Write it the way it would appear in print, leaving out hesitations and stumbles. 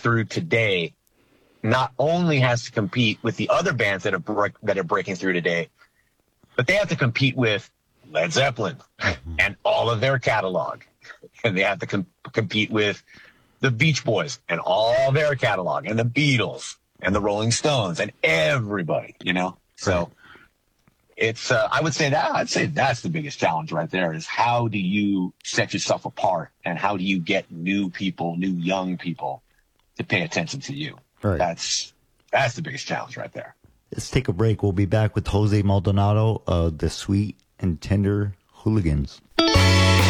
through today not only has to compete with the other bands that are breaking through today, but they have to compete with Led Zeppelin and all of their catalog. And they have to compete with the Beach Boys and all their catalog, and the Beatles and the Rolling Stones and everybody, you know? So it's, I'd say that's the biggest challenge right there, is how do you set yourself apart, and how do you get new young people to pay attention to you? Right. That's the biggest challenge right there. Let's take a break. We'll be back with Jose Maldonado of the Sweet and Tender Hooligans.